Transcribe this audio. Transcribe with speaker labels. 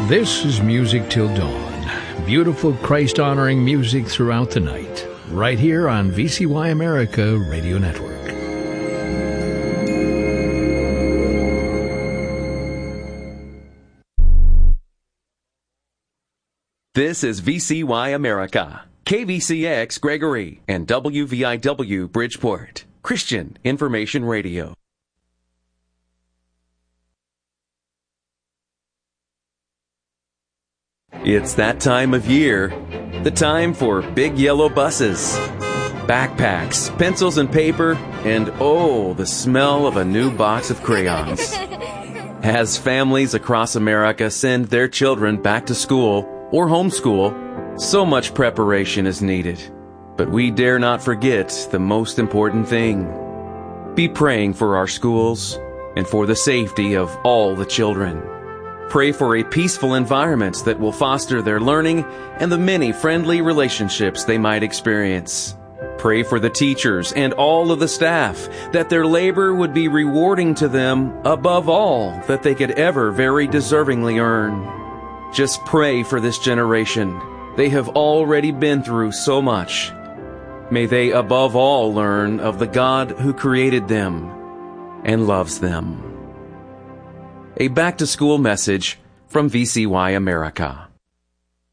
Speaker 1: This is Music Till Dawn. Beautiful Christ-honoring music throughout the night. Right here on VCY America Radio Network.
Speaker 2: This is VCY America, KVCX Gregory, and WVIW Bridgeport, Christian Information Radio. It's that time of year, the time for big yellow buses, backpacks, pencils and paper, and oh, the smell of a new box of crayons. As families across America send their children back to school or homeschool, so much preparation is needed. But we dare not forget the most important thing. Be praying for our schools and for the safety of all the children. Pray for a peaceful environment that will foster their learning and the many friendly relationships they might experience. Pray for the teachers and all of the staff that their labor would be rewarding to them above all that they could ever very deservingly earn. Just pray for this generation. They have already been through so much. May they above all learn of the God who created them and loves them. A back-to-school message from VCY America.